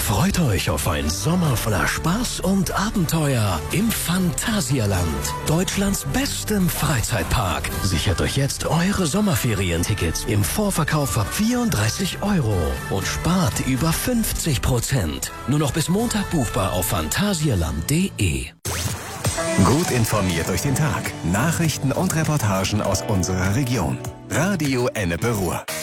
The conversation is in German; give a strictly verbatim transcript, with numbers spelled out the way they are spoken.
Freut euch auf einen Sommer voller Spaß und Abenteuer im Phantasialand, Deutschlands bestem Freizeitpark. Sichert euch jetzt eure Sommerferientickets im Vorverkauf ab vierunddreißig Euro und spart über fünfzig Prozent. Nur noch bis Montag buchbar auf phantasialand punkt de. Gut informiert durch den Tag. Nachrichten und Reportagen aus unserer Region. Radio Ennepe Ruhr.